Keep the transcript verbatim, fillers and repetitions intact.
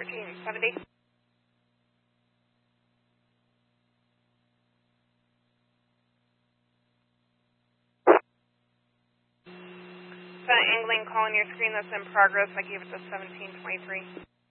thirteen seventy. That angling call on your screen that's in progress, I gave it to seventeen twenty-three.